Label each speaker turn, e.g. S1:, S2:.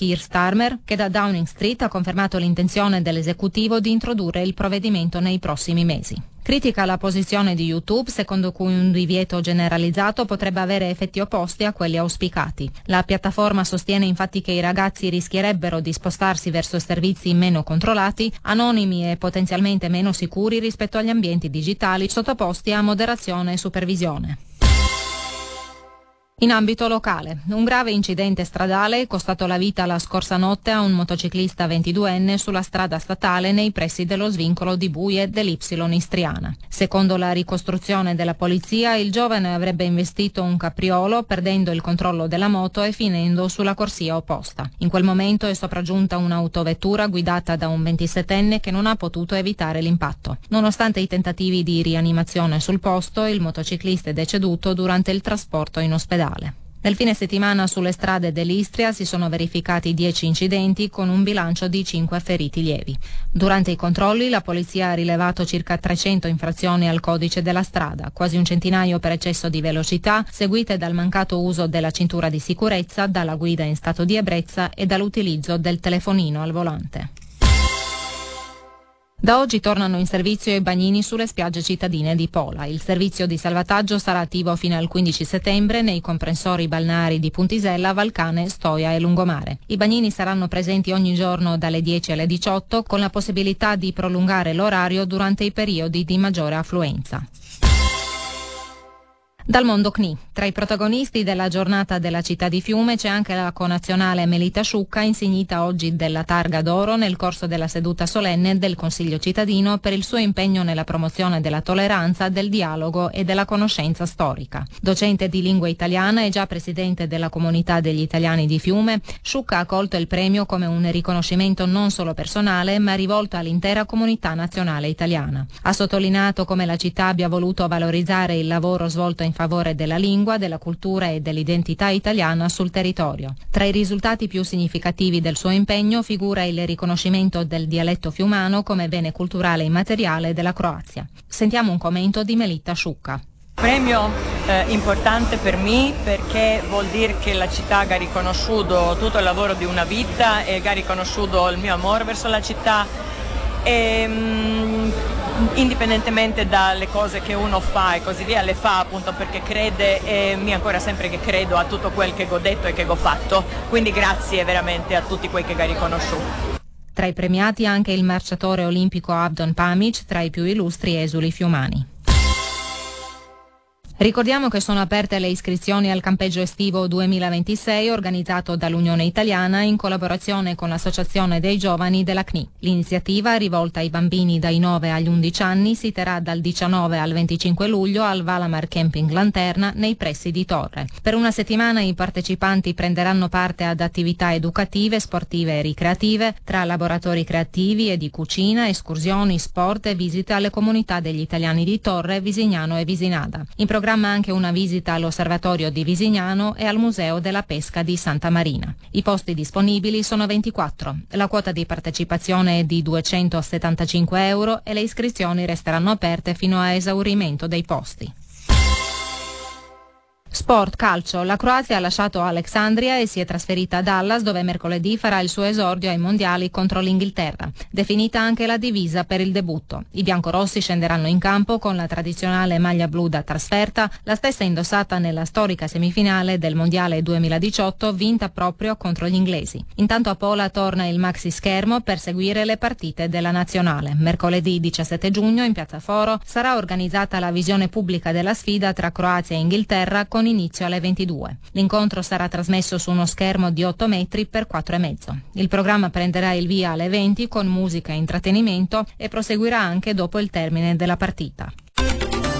S1: Keir Starmer, che da Downing Street ha confermato l'intenzione dell'esecutivo di introdurre il provvedimento nei prossimi mesi. Critica la posizione di YouTube, secondo cui un divieto generalizzato potrebbe avere effetti opposti a quelli auspicati. La piattaforma sostiene infatti che i ragazzi rischierebbero di spostarsi verso servizi meno controllati, anonimi e potenzialmente meno sicuri rispetto agli ambienti digitali sottoposti a moderazione e supervisione. In ambito locale, un grave incidente stradale è costato la vita la scorsa notte a un motociclista 22enne sulla strada statale nei pressi dello svincolo di Buie dell'Y Istriana. Secondo la ricostruzione della polizia, il giovane avrebbe investito un capriolo perdendo il controllo della moto e finendo sulla corsia opposta. In quel momento è sopraggiunta un'autovettura guidata da un 27enne che non ha potuto evitare l'impatto. Nonostante i tentativi di rianimazione sul posto, il motociclista è deceduto durante il trasporto in ospedale. Nel fine settimana sulle strade dell'Istria si sono verificati 10 incidenti con un bilancio di 5 feriti lievi. Durante i controlli la polizia ha rilevato circa 300 infrazioni al codice della strada, quasi un centinaio per eccesso di velocità, seguite dal mancato uso della cintura di sicurezza, dalla guida in stato di ebbrezza e dall'utilizzo del telefonino al volante. Da oggi tornano in servizio i bagnini sulle spiagge cittadine di Pola. Il servizio di salvataggio sarà attivo fino al 15 settembre nei comprensori balneari di Puntisella, Valcane, Stoia e Lungomare. I bagnini saranno presenti ogni giorno dalle 10 alle 18 con la possibilità di prolungare l'orario durante i periodi di maggiore affluenza. Dal mondo CNI. Tra i protagonisti della giornata della città di Fiume c'è anche la connazionale Melita Sciucca, insignita oggi della Targa d'Oro nel corso della seduta solenne del Consiglio cittadino per il suo impegno nella promozione della tolleranza, del dialogo e della conoscenza storica. Docente di lingua italiana e già presidente della comunità degli italiani di Fiume, Sciucca ha accolto il premio come un riconoscimento non solo personale ma rivolto all'intera comunità nazionale italiana. Ha sottolineato come la città abbia voluto valorizzare il lavoro svolto in favore della lingua, della cultura e dell'identità italiana sul territorio. Tra i risultati più significativi del suo impegno figura il riconoscimento del dialetto fiumano come bene culturale immateriale della Croazia. Sentiamo un commento di Melita Sciucca.
S2: Premio importante per me perché vuol dire che la città ha riconosciuto tutto il lavoro di una vita e ha riconosciuto il mio amore verso la città indipendentemente dalle cose che uno fa e così via, le fa appunto perché crede e mi ancora sempre che credo a tutto quel che ho detto e che ho fatto, quindi grazie veramente a tutti quei che ho riconosciuto.
S1: Tra i premiati anche il marciatore olimpico Abdon Pamic, tra i più illustri esuli fiumani. Ricordiamo che sono aperte le iscrizioni al campeggio estivo 2026 organizzato dall'Unione Italiana in collaborazione con l'Associazione dei Giovani della CNI. L'iniziativa, rivolta ai bambini dai 9 agli 11 anni, si terrà dal 19 al 25 luglio al Valamar Camping Lanterna nei pressi di Torre. Per una settimana i partecipanti prenderanno parte ad attività educative, sportive e ricreative, tra laboratori creativi e di cucina, escursioni, sport e visite alle comunità degli italiani di Torre, Visignano e Visinada. In programma anche una visita all'osservatorio di Visignano e al Museo della Pesca di Santa Marina. I posti disponibili sono 24. La quota di partecipazione è di €275 e le iscrizioni resteranno aperte fino a esaurimento dei posti. Sport, calcio. La Croazia ha lasciato Alexandria e si è trasferita a Dallas, dove mercoledì farà il suo esordio ai mondiali contro l'Inghilterra. Definita anche la divisa per il debutto. I biancorossi scenderanno in campo con la tradizionale maglia blu da trasferta, la stessa indossata nella storica semifinale del mondiale 2018 vinta proprio contro gli inglesi. Intanto a Pola torna il maxi schermo per seguire le partite della nazionale. Mercoledì 17 giugno in Piazza Foro sarà organizzata la visione pubblica della sfida tra Croazia e Inghilterra con inizio alle 22. L'incontro sarà trasmesso su uno schermo di 8 metri per 4,5. Il programma prenderà il via alle 20 con musica e intrattenimento e proseguirà anche dopo il termine della partita.